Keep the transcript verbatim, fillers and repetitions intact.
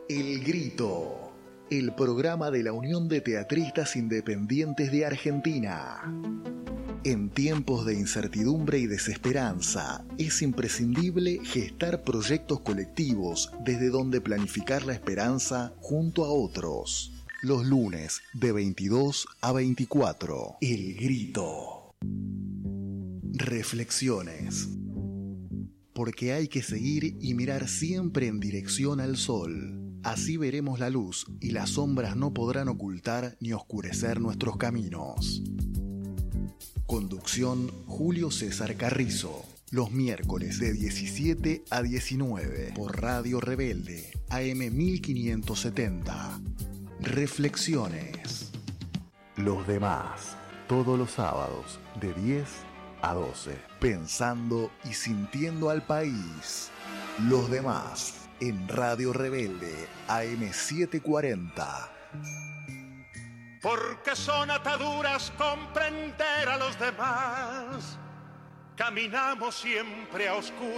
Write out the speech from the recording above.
El Grito, el programa de la Unión de Teatristas Independientes de Argentina. En tiempos de incertidumbre y desesperanza, es imprescindible gestar proyectos colectivos desde donde planificar la esperanza junto a otros. Los lunes de veintidós a veinticuatro. El Grito. Reflexiones. Porque hay que seguir y mirar siempre en dirección al sol. Así veremos la luz y las sombras no podrán ocultar ni oscurecer nuestros caminos. Conducción Julio César Carrizo. Los miércoles de diecisiete a diecinueve por Radio Rebelde, A M mil quinientos setenta. Reflexiones. Los demás, todos los sábados de diez a doce. Pensando y sintiendo al país. Los demás en Radio Rebelde, A M setecientos cuarenta. Porque son ataduras comprender a los demás. Caminamos siempre a oscuras.